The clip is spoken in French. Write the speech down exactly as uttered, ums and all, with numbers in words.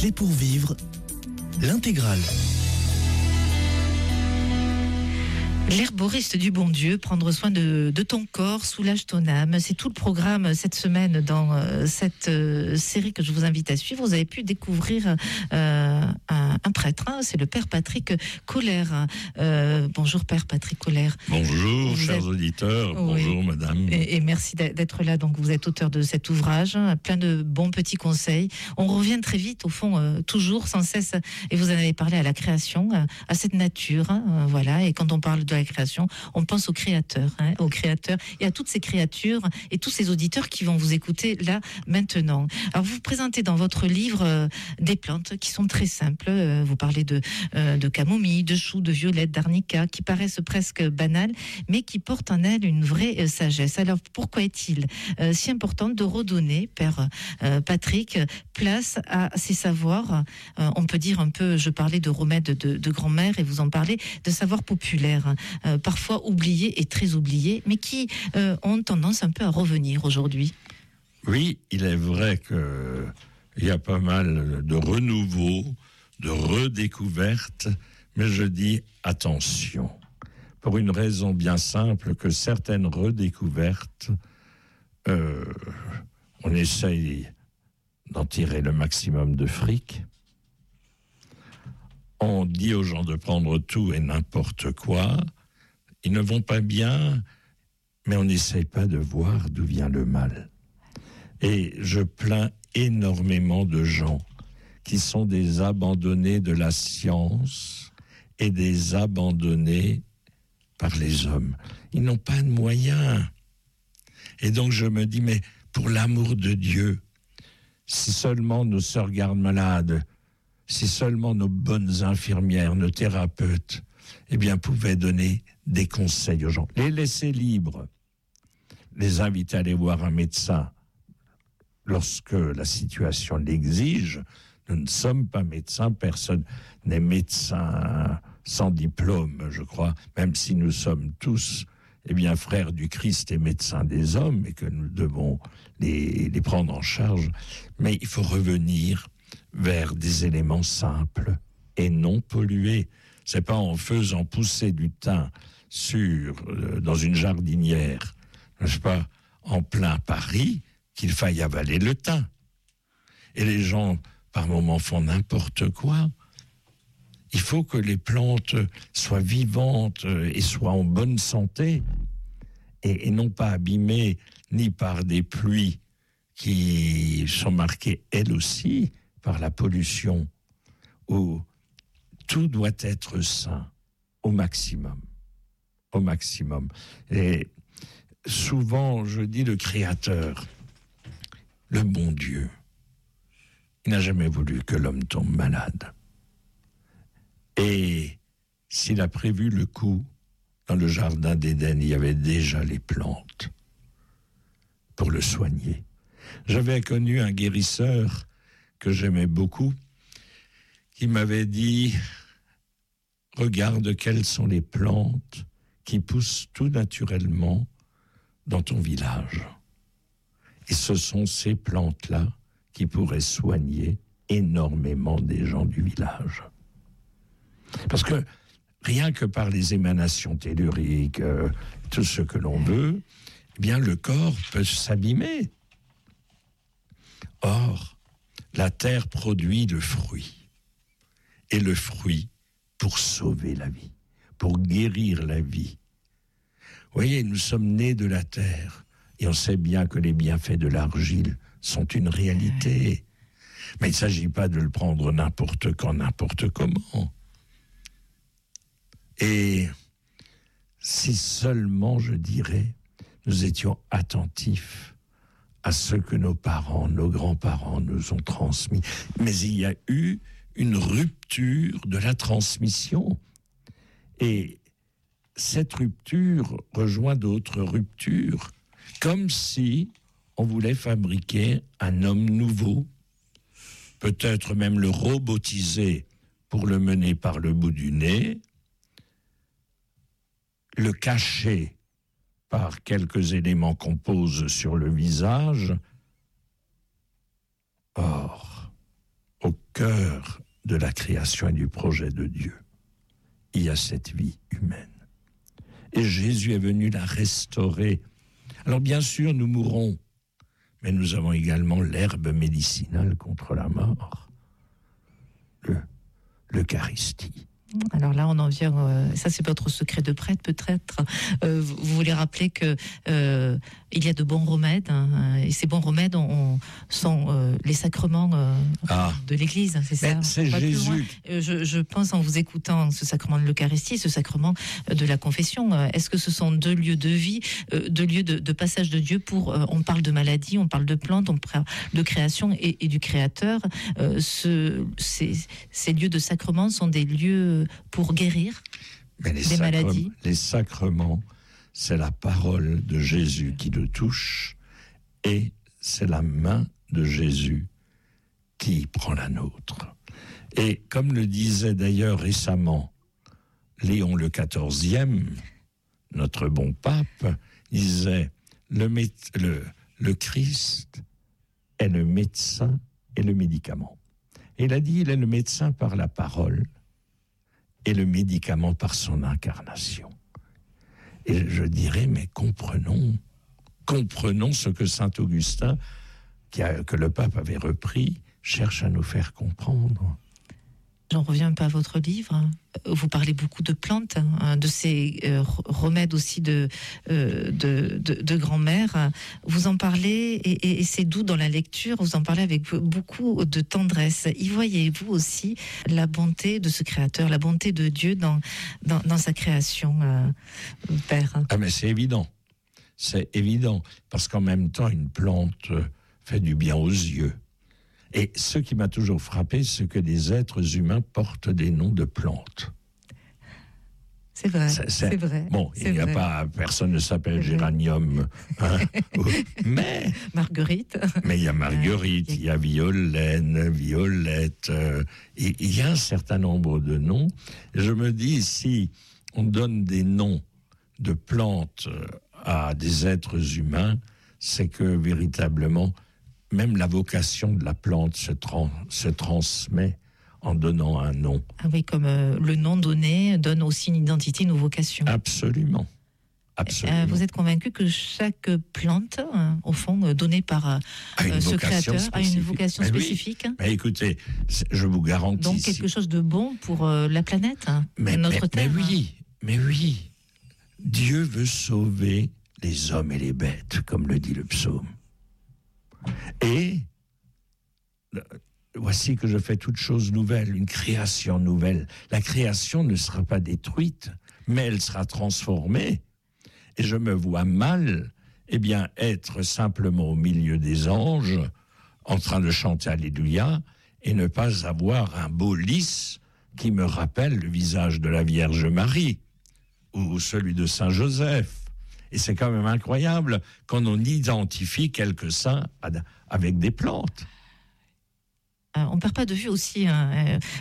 clés pour vivre, l'intégrale. L'herboriste du bon Dieu, prendre soin de, de ton corps, soulage ton âme. C'est tout le programme cette semaine dans euh, cette euh, série que je vous invite à suivre. Vous avez pu découvrir euh, un, un prêtre, hein, c'est le Père Patrick Koller. Euh, bonjour Père Patrick Koller. Bonjour vous chers êtes... auditeurs, oui. Bonjour madame. Et, et merci d'être là. Donc vous êtes auteur de cet ouvrage, hein, plein de bons petits conseils. On revient très vite au fond, euh, toujours, sans cesse. Et vous en avez parlé à la création, à, à cette nature, hein, voilà. Et quand on parle de la création, on pense au créateur, hein, au créateur et à toutes ces créatures et tous ces auditeurs qui vont vous écouter là maintenant. Alors vous présentez dans votre livre euh, des plantes qui sont très simples. Euh, vous parlez de euh, de camomille, de choux, de violette, d'arnica, qui paraissent presque banales, mais qui portent en elles une vraie euh, sagesse. Alors pourquoi est-il euh, si important de redonner, Père euh, Patrick, place à ces savoirs, euh, on peut dire un peu, je parlais de remèdes de, de grand-mère et vous en parlez de savoirs populaires. Euh, parfois oubliés et très oubliés, mais qui euh, ont tendance un peu à revenir aujourd'hui. Oui, il est vrai qu'il y a pas mal de renouveau, de redécouvertes, mais je dis attention, pour une raison bien simple, que certaines redécouvertes, euh, on essaye d'en tirer le maximum de fric. On dit aux gens de prendre tout et n'importe quoi. Ils ne vont pas bien, mais on n'essaye pas de voir d'où vient le mal. Et je plains énormément de gens qui sont des abandonnés de la science et des abandonnés par les hommes. Ils n'ont pas de moyens. Et donc je me dis, mais pour l'amour de Dieu, si seulement nos sœurs gardes malades, si seulement nos bonnes infirmières, nos thérapeutes, eh bien, pouvaient donner des conseils aux gens, les laisser libres, les inviter à aller voir un médecin lorsque la situation l'exige. Nous ne sommes pas médecins, personne n'est médecin sans diplôme, je crois, même si nous sommes tous, eh bien, frères du Christ et médecins des hommes et que nous devons les, les prendre en charge. Mais il faut revenir vers des éléments simples et non pollués. C'est pas en faisant pousser du thym sur, euh, dans une jardinière, n'est-ce pas, en plein Paris, qu'il faille avaler le thym. Et les gens, par moments, font n'importe quoi. Il faut que les plantes soient vivantes et soient en bonne santé, et, et non pas abîmées ni par des pluies qui sont marquées, elles aussi, par la pollution, où tout doit être sain au maximum, au maximum. Et souvent, je dis le Créateur, le bon Dieu, il n'a jamais voulu que l'homme tombe malade. Et s'il a prévu le coup, dans le jardin d'Éden, il y avait déjà les plantes pour le soigner. J'avais connu un guérisseur que j'aimais beaucoup, qui m'avait dit « Regarde quelles sont les plantes qui poussent tout naturellement dans ton village. » Et ce sont ces plantes-là qui pourraient soigner énormément des gens du village. Parce que rien que par les émanations telluriques, euh, tout ce que l'on veut, eh bien le corps peut s'abîmer. Or, la terre produit le fruit. Et le fruit pour sauver la vie, pour guérir la vie. Vous voyez, nous sommes nés de la terre et on sait bien que les bienfaits de l'argile sont une réalité. Mais il ne s'agit pas de le prendre n'importe quand, n'importe comment. Et si seulement, je dirais, nous étions attentifs à ce que nos parents, nos grands-parents nous ont transmis. Mais il y a eu une rupture de la transmission. Et cette rupture rejoint d'autres ruptures, comme si on voulait fabriquer un homme nouveau, peut-être même le robotiser pour le mener par le bout du nez, le cacher par quelques éléments qu'on pose sur le visage. Or, cœur de la création et du projet de Dieu, il y a cette vie humaine. Et Jésus est venu la restaurer. Alors bien sûr, nous mourrons, mais nous avons également l'herbe médicinale contre la mort, le, l'Eucharistie. Alors là, on en vient. Euh, ça, c'est votre secret de prêtre, peut-être. Euh, vous, vous voulez rappeler que euh, il y a de bons remèdes, hein, et ces bons remèdes on, on, sont euh, les sacrements euh, ah. de l'Église. C'est ça. C'est Jésus. Euh, je, je pense, en vous écoutant, ce sacrement de l'Eucharistie, ce sacrement de la confession. Euh, est-ce que ce sont deux lieux de vie, euh, deux lieux de, de passage de Dieu pour euh, on parle de maladie, on parle de plantes, on parle de création et, et du Créateur. Euh, ce, ces, ces lieux de sacrement sont des lieux pour guérir Mais les des sacrements, maladies. Les sacrements, c'est la parole de Jésus qui le touche et c'est la main de Jésus qui prend la nôtre. Et comme le disait d'ailleurs récemment Léon le quatorzième, notre bon pape, disait le, mé- le, le Christ est le médecin et le médicament. Et il a dit il est le médecin par la parole et le médicament par son incarnation. Et je dirais, mais comprenons, comprenons ce que saint Augustin, qui a, que le pape avait repris, cherche à nous faire comprendre. J'en reviens un peu à votre livre. Vous parlez beaucoup de plantes, hein, de ces euh, remèdes aussi de, euh, de, de, de grand-mère. Vous en parlez, et, et, et c'est doux dans la lecture, vous en parlez avec beaucoup de tendresse. Y voyez-vous aussi la bonté de ce Créateur, la bonté de Dieu dans, dans, dans sa création, euh, Père? Ah mais c'est évident, c'est évident, parce qu'en même temps, une plante fait du bien aux yeux. Et ce qui m'a toujours frappé, c'est que des êtres humains portent des noms de plantes. C'est vrai, c'est, c'est, c'est vrai. Bon, c'est il n'y a vrai. pas, personne ne s'appelle c'est géranium, hein, mais Marguerite. Mais il y a Marguerite, il y a Violaine, Violette, euh, et il y a un certain nombre de noms. Je me dis, si on donne des noms de plantes à des êtres humains, c'est que véritablement même la vocation de la plante se, trans, se transmet en donnant un nom. Ah oui, comme euh, le nom donné donne aussi une identité, une vocation. Absolument. Absolument. Euh, vous êtes convaincu que chaque plante, euh, au fond, euh, donnée par euh, ce créateur, spécifique. a une vocation mais spécifique oui. Mais écoutez, je vous garantis... Donc quelque chose de bon pour euh, la planète, mais, notre mais, Terre. Mais oui, mais oui. Dieu veut sauver les hommes et les bêtes, comme le dit le psaume. Et voici que je fais toute chose nouvelle, une création nouvelle. La création ne sera pas détruite, mais elle sera transformée. Et je me vois mal, eh bien, être simplement au milieu des anges, en train de chanter Alléluia, et ne pas avoir un beau lys qui me rappelle le visage de la Vierge Marie, ou celui de Saint Joseph. Et c'est quand même incroyable quand on identifie quelques saints avec des plantes. Euh, on ne perd pas de vue aussi... Hein, euh,